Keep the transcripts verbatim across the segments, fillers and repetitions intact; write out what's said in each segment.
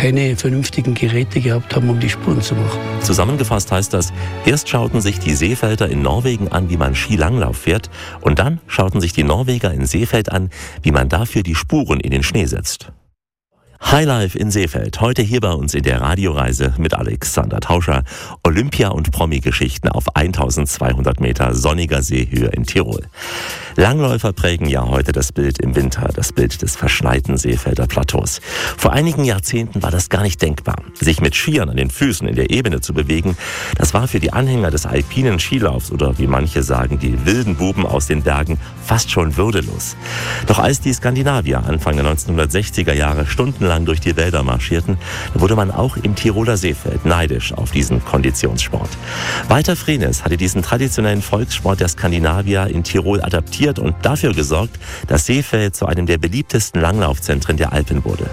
keine vernünftigen Geräte gehabt haben, um die Spuren zu machen. Zusammengefasst heißt das, erst schauten sich die Seefelder in Norwegen an, wie man Skilanglauf fährt, und dann schauten sich die Norweger in Seefeld an, wie man dafür die Spuren in den Schnee setzt. Highlife in Seefeld, heute hier bei uns in der Radioreise mit Alexander Tauscher. Olympia- und Promi-Geschichten auf eintausendzweihundert Meter sonniger Seehöhe in Tirol. Langläufer prägen ja heute das Bild im Winter, das Bild des verschneiten Seefelder Plateaus. Vor einigen Jahrzehnten war das gar nicht denkbar. Sich mit Skiern an den Füßen in der Ebene zu bewegen, das war für die Anhänger des alpinen Skilaufs oder wie manche sagen, die wilden Buben aus den Bergen, fast schon würdelos. Doch als die Skandinavier Anfang der neunzehnhundertsechziger Jahre stundenlang durch die Wälder marschierten, wurde man auch im Tiroler Seefeld neidisch auf diesen Konditionssport. Walter Frehnes hatte diesen traditionellen Volkssport der Skandinavier in Tirol adaptiert und dafür gesorgt, dass Seefeld zu einem der beliebtesten Langlaufzentren der Alpen wurde.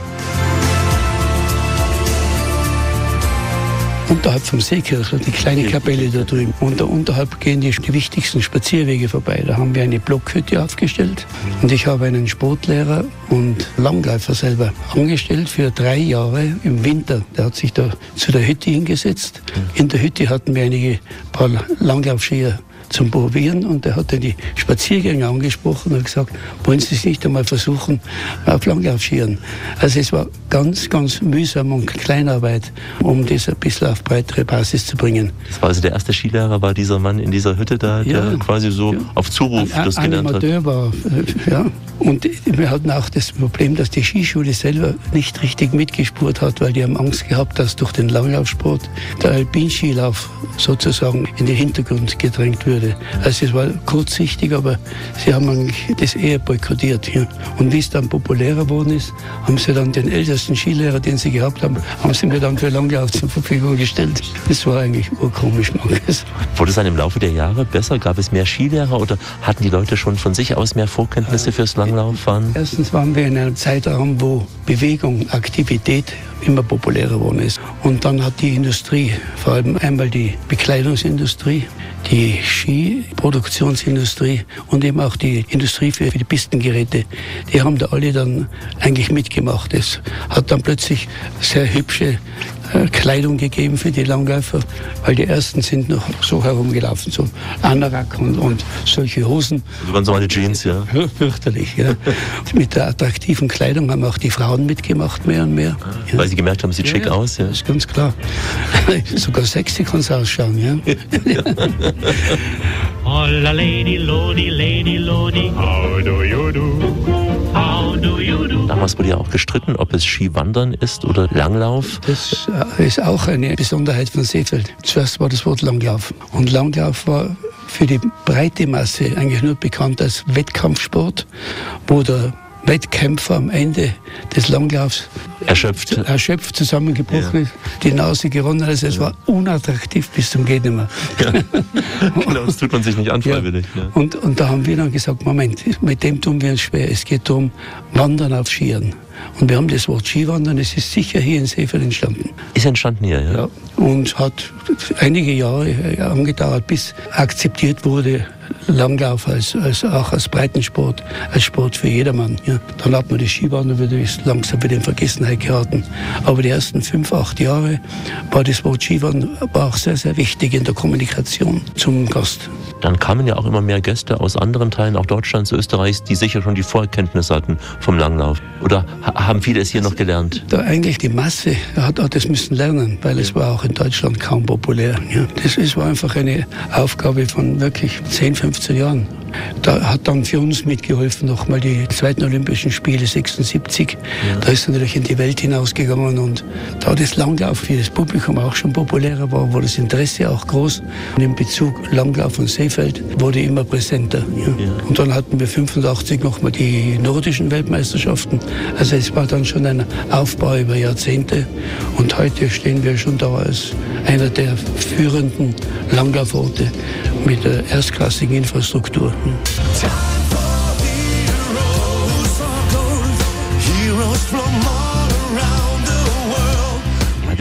Unterhalb vom Seekirchel, die kleine Kapelle da drüben. Und da unterhalb gehen die, die wichtigsten Spazierwege vorbei. Da haben wir eine Blockhütte aufgestellt. Und ich habe einen Sportlehrer und Langläufer selber angestellt für drei Jahre im Winter. Der hat sich da zu der Hütte hingesetzt. In der Hütte hatten wir einige paar Langlaufskier zum Probieren, und er hat dann die Spaziergänger angesprochen und gesagt, wollen Sie es nicht einmal versuchen auf Langlaufskiern? Also es war ganz, ganz mühsam und Kleinarbeit, um das ein bisschen auf breitere Basis zu bringen. Das war also der erste Skilehrer, war dieser Mann in dieser Hütte da, der ja, quasi so ja. auf Zuruf ein, das gelernt hat? Ein Amateur war, ja. Und wir hatten auch das Problem, dass die Skischule selber nicht richtig mitgespurt hat, weil die haben Angst gehabt, dass durch den Langlaufsport der Alpinskilauf sozusagen in den Hintergrund gedrängt würde. Also es war kurzsichtig, aber sie haben eigentlich das eher boykottiert. Ja. Und wie es dann populärer geworden ist, haben sie dann den ältesten Skilehrer, den sie gehabt haben, haben sie mir dann für Langlauf zur Verfügung gestellt. Das war eigentlich urkomisch. Wurde es dann im Laufe der Jahre besser? Gab es mehr Skilehrer oder hatten die Leute schon von sich aus mehr Vorkenntnisse fürs Langlauffahren? Erstens waren wir in einem Zeitraum, wo Bewegung, Aktivität immer populärer geworden ist. Und dann hat die Industrie, vor allem einmal die Bekleidungsindustrie, die Skiproduktionsindustrie und eben auch die Industrie für die Pistengeräte, die haben da alle dann eigentlich mitgemacht. Es hat dann plötzlich sehr hübsche äh, Kleidung gegeben für die Langläufer, weil die ersten sind noch so herumgelaufen, so Anorak und, und solche Hosen. Das waren so eine Jeans, ja. Fürchterlich, ja. Mit der attraktiven Kleidung haben auch die Frauen mitgemacht, mehr und mehr. Ja. Weil sie gemerkt haben, sieht ja, schick ja, aus. Ja, das ist ganz klar. Sogar sexy kann es ausschauen, ja. Holla lady, lodi, lady, lodi, how do you do? How do you do? Damals wurde ja auch gestritten, ob es Skiwandern ist oder Langlauf. Das ist auch eine Besonderheit von Seefeld. Zuerst war das Wort Langlauf. Und Langlauf war für die breite Masse eigentlich nur bekannt als Wettkampfsport, wo der Wettkämpfer am Ende des Langlaufs erschöpft, erschöpft zusammengebrochen ist, ja. die Nase geronnen. Also es ja. war unattraktiv bis zum geht nicht mehr. Ja. Genau, das tut man sich nicht an, freiwillig. Ja. Ja. Und, und da haben wir dann gesagt, Moment, mit dem tun wir uns schwer. Es geht darum, Wandern auf Skiern. Und wir haben das Wort Skiwandern, es ist sicher hier in Seefeld entstanden. Ist entstanden hier, ja? Ja. Und hat einige Jahre angedauert, bis akzeptiert wurde, Langlauf als, als auch als Breitensport, als Sport für jedermann. Ja. Dann hat man das Skiwandern wieder langsam wieder in Vergessenheit geraten. Aber die ersten fünf, acht Jahre war das Wort Skiwandern war auch sehr, sehr wichtig in der Kommunikation zum Gast. Dann kamen ja auch immer mehr Gäste aus anderen Teilen, auch Deutschlands, Österreichs, die sicher schon die Vorkenntnisse hatten vom Langlauf. Oder haben viele es hier noch gelernt? Da eigentlich die Masse hat, hat das müssen lernen, weil es war auch in Deutschland kaum populär. Ja. Das ist, war einfach eine Aufgabe von wirklich zehn, fünfzehn Jahren. Da hat dann für uns mitgeholfen nochmal die zweiten Olympischen Spiele sechsundsiebzig. Ja. Da ist er natürlich in die Welt hinausgegangen und da das Langlauf für das Publikum auch schon populärer war, war das Interesse auch groß. Und in Bezug Langlauf und Seefeld wurde immer präsenter. Ja. Ja. Und dann hatten wir fünfundachtzig nochmal die nordischen Weltmeisterschaften. Also es war dann schon ein Aufbau über Jahrzehnte und heute stehen wir schon da als einer der führenden Langlauforte mit der erstklassigen Infrastruktur.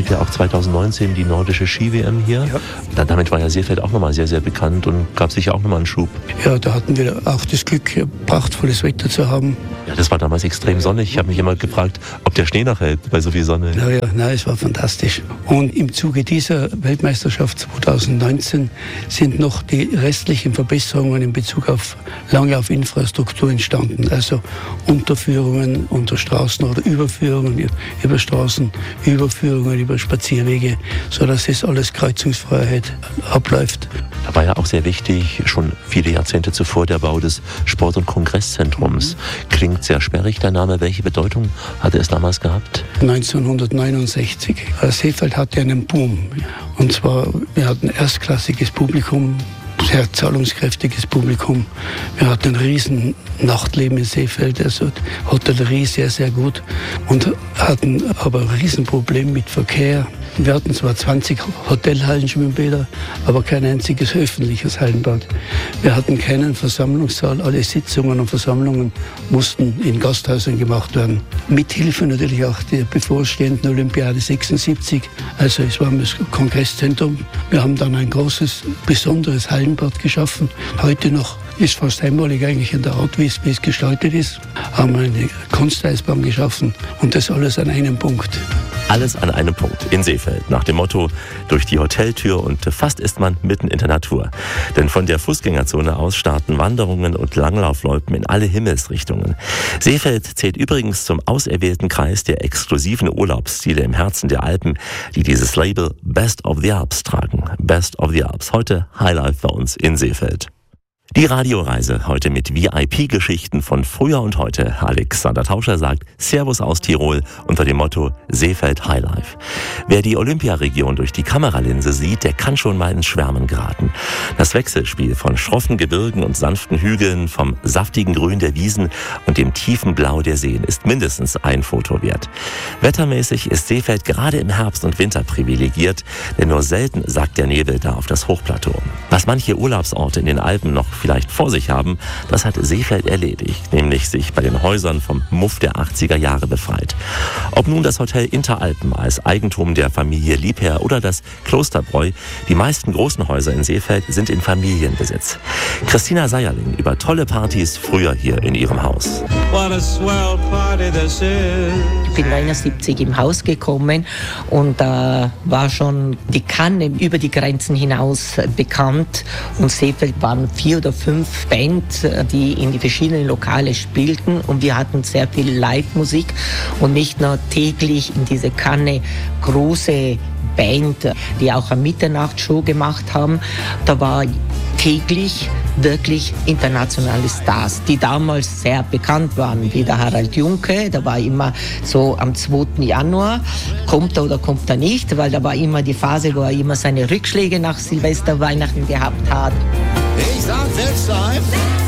startet ja auch zweitausendneunzehn die nordische Ski-W M hier. Ja. Da, damit war ja Seefeld auch nochmal sehr, sehr bekannt und gab sicher auch nochmal einen Schub. Ja, da hatten wir auch das Glück, prachtvolles Wetter zu haben. Ja, das war damals extrem sonnig. Ich habe mich immer gefragt, ob der Schnee nachhält bei so viel Sonne. Ja, ja, nein, es war fantastisch. Und im Zuge dieser Weltmeisterschaft zweitausendneunzehn sind noch die restlichen Verbesserungen in Bezug auf Langlaufinfrastruktur entstanden. Also Unterführungen unter Straßen oder Überführungen über Straßen, Überführungen über Spazierwege, sodass es alles Kreuzungsfreiheit abläuft. Da war ja auch sehr wichtig, schon viele Jahrzehnte zuvor, der Bau des Sport- und Kongresszentrums. Mhm. Klingt sehr sperrig, der Name. Welche Bedeutung hatte es damals gehabt? neunzehnhundertneunundsechzig. Seefeld hatte einen Boom. Und zwar, wir hatten erstklassiges Publikum, sehr zahlungskräftiges Publikum. Wir hatten ein riesen Nachtleben in Seefeld, also Hotellerie sehr, sehr gut und hatten aber ein Riesenproblem mit Verkehr. Wir hatten zwar zwanzig Hotelhallenschwimmbäder, aber kein einziges öffentliches Hallenbad. Wir hatten keinen Versammlungssaal. Alle Sitzungen und Versammlungen mussten in Gasthäusern gemacht werden. Mithilfe natürlich auch der bevorstehenden Olympiade sechsundsiebzig. Also es war das Kongresszentrum. Wir haben dann ein großes, besonderes Hallenbad geschaffen. Heute noch ist fast einmalig eigentlich in der Art, wie es, wie es gestaltet ist. Haben eine Kunsteisbahn geschaffen und das alles an einem Punkt. Alles an einem Punkt in Seefeld, nach dem Motto, durch die Hoteltür und fast ist man mitten in der Natur. Denn von der Fußgängerzone aus starten Wanderungen und Langlaufloipen in alle Himmelsrichtungen. Seefeld zählt übrigens zum auserwählten Kreis der exklusiven Urlaubsziele im Herzen der Alpen, die dieses Label Best of the Alps tragen. Best of the Alps, heute Highlife bei uns in Seefeld. Die Radioreise heute mit V I P-Geschichten von früher und heute. Alexander Tauscher sagt Servus aus Tirol unter dem Motto Seefeld Highlife. Wer die Olympiaregion durch die Kameralinse sieht, der kann schon mal ins Schwärmen geraten. Das Wechselspiel von schroffen Gebirgen und sanften Hügeln, vom saftigen Grün der Wiesen und dem tiefen Blau der Seen ist mindestens ein Foto wert. Wettermäßig ist Seefeld gerade im Herbst und Winter privilegiert, denn nur selten sackt der Nebel da auf das Hochplateau. Was manche Urlaubsorte in den Alpen noch vielleicht vor sich haben, das hat Seefeld erledigt, nämlich sich bei den Häusern vom Muff der achtziger Jahre befreit. Ob nun das Hotel Interalpen als Eigentum der Familie Liebherr oder das Klosterbräu, die meisten großen Häuser in Seefeld sind in Familienbesitz. Christina Seierling über tolle Partys früher hier in ihrem Haus. What a swell party this is. Ich bin neunundsiebzig im Haus gekommen und da äh, war schon die Kanne über die Grenzen hinaus äh, bekannt und Seefeld waren vier oder fünf Bands, die in die verschiedenen Lokale spielten und wir hatten sehr viel Live-Musik und nicht nur täglich in diese Kanne große Band, die auch eine Mitternachtsshow gemacht haben. Da war täglich wirklich internationale Stars, die damals sehr bekannt waren, wie der Harald Junke. Da war immer so am zweiten Januar, kommt er oder kommt er nicht, weil da war immer die Phase, wo er immer seine Rückschläge nach Silvester, Weihnachten gehabt hat. Ich sag Selbstleib,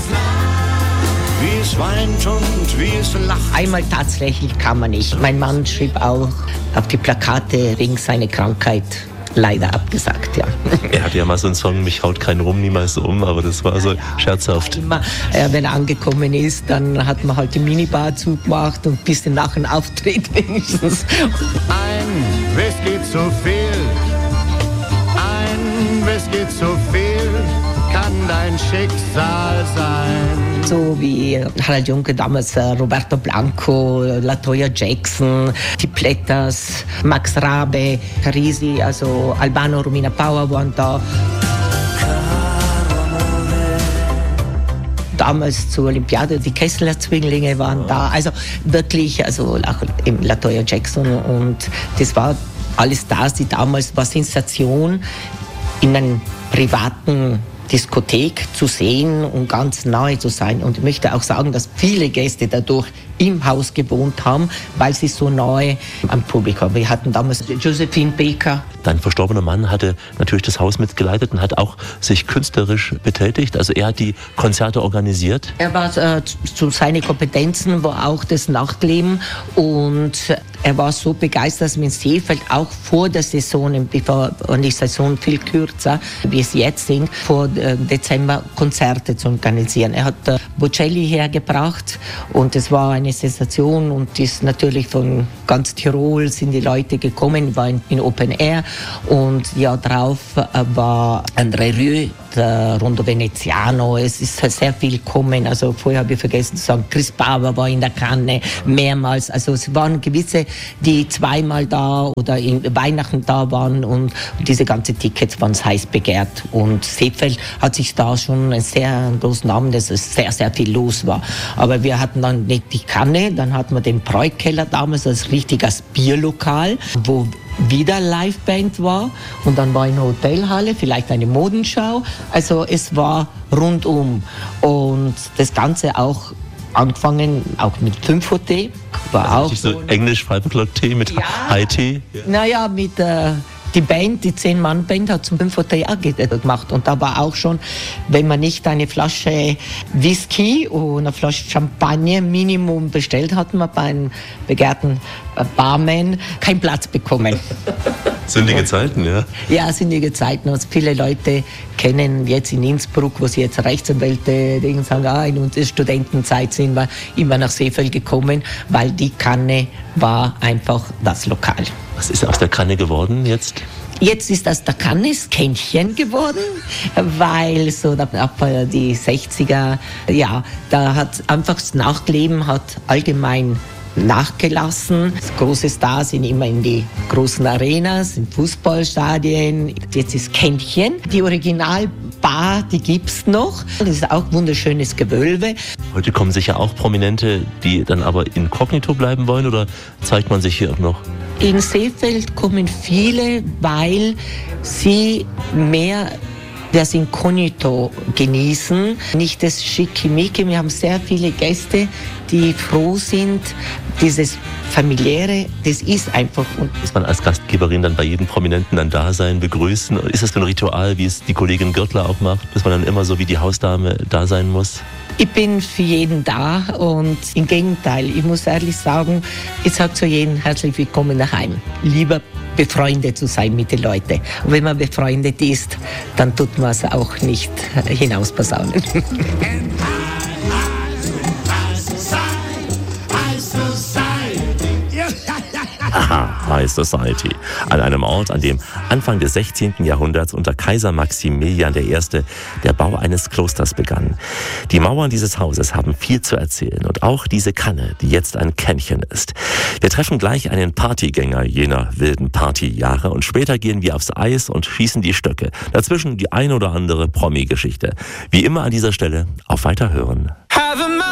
wie es weint und wie es lacht. Einmal tatsächlich kann man nicht. Mein Mann schrieb auch auf die Plakate wegen seiner Krankheit leider abgesagt, ja. Er hatte ja mal so einen Song, mich haut kein Rum niemals um, aber das war so scherzhaft. Immer, äh, wenn er angekommen ist, dann hat man halt die Minibar zugemacht und ein bisschen nach dem Auftritt wenigstens. Ein Whisky zu viel, ein Whisky zu viel, kann dein Schicksal sein. So wie Harald Junke damals, Roberto Blanco, Latoya Jackson, die Plätters, Max Rabe, Carisi, also Albano, Romina Power waren da. Damals zur Olympiade, die Kessler Zwillinge waren da, also wirklich, also auch eben Latoya Jackson und das war alles Stars, die damals war Sensation in einem privaten Diskothek zu sehen und ganz nahe zu sein. Und ich möchte auch sagen, dass viele Gäste dadurch im Haus gewohnt haben, weil sie so nahe am Publikum waren. Wir hatten damals Josephine Baker. Dein verstorbener Mann hatte natürlich das Haus mitgeleitet und hat auch sich künstlerisch betätigt. Also er hat die Konzerte organisiert. Er war äh, zu seinen Kompetenzen war auch das Nachtleben und Er war so begeistert, dass wir in Seefeld auch vor der Saison, bevor die Saison viel kürzer, wie es jetzt sind, vor Dezember Konzerte zu organisieren. Er hat äh, Bocelli hergebracht und es war eine Sensation und ist natürlich von ganz Tirol sind die Leute gekommen, war in, in Open Air und ja drauf äh, war André Rieu, der Rondo Veneziano, es ist sehr viel gekommen, also vorher habe ich vergessen zu sagen, Chris Bauer war in der Kanne mehrmals, also es waren gewisse, die zweimal da oder in Weihnachten da waren und diese ganzen Tickets waren heiß begehrt und Seefeld hat sich da schon einen sehr großen Namen, dass es sehr, sehr viel los war. Aber wir hatten dann nicht die Kanne, dann hatten wir den Bräukeller damals als richtiges Bierlokal, wo wieder Liveband war und dann war eine Hotelhalle, vielleicht eine Modenschau. Also es war rundum und das Ganze auch angefangen, auch mit fünf Uhr Tee. War also auch so, so Englisch Five O'Clock Tee mit ja, High Tee. Ja. Naja, mit äh, die Band, die zehn-Mann-Band hat zum fünf Uhr Tee gemacht und da war auch schon, wenn man nicht eine Flasche Whisky und eine Flasche Champagner Minimum bestellt, hatten wir bei einem begehrten Barman keinen Platz bekommen. Sündige Zeiten, ja? Ja, sündige Zeiten. Und viele Leute kennen jetzt in Innsbruck, wo sie jetzt Rechtsanwälte sagen, ah, in unserer Studentenzeit sind wir immer nach Seefeld gekommen, weil die Kanne war einfach das Lokal. Was ist aus der Kanne geworden jetzt? Jetzt ist aus der Kanne das Kännchen geworden, weil so ab die sechziger, ja, da hat einfach das Nachtleben hat allgemein nachgelassen. Große Stars sind immer in die großen Arenas, in Fußballstadien. Jetzt ist Kännchen. Die Originalbar, die gibt's noch. Das ist auch ein wunderschönes Gewölbe. Heute kommen sicher auch Prominente, die dann aber inkognito bleiben wollen, oder zeigt man sich hier auch noch? In Seefeld kommen viele, weil sie mehr das Inkognito genießen, nicht das Schickimicki. Wir haben sehr viele Gäste, die froh sind, dieses Familiäre, das ist einfach. Muss man als Gastgeberin dann bei jedem Prominenten dann da sein, begrüßen? Ist das so ein Ritual, wie es die Kollegin Gürtler auch macht, dass man dann immer so wie die Hausdame da sein muss? Ich bin für jeden da und im Gegenteil, ich muss ehrlich sagen, ich sage zu jedem herzlich willkommen daheim. Lieber befreundet zu sein mit den Leuten. Und wenn man befreundet ist, dann tut man es auch nicht hinausposaunen. Aha, High Society. An einem Ort, an dem Anfang des sechzehnten Jahrhunderts unter Kaiser Maximilian I. der Bau eines Klosters begann. Die Mauern dieses Hauses haben viel zu erzählen und auch diese Kanne, die jetzt ein Kännchen ist. Wir treffen gleich einen Partygänger jener wilden Partyjahre und später gehen wir aufs Eis und schießen die Stöcke. Dazwischen die ein oder andere Promi-Geschichte. Wie immer an dieser Stelle auf Weiterhören.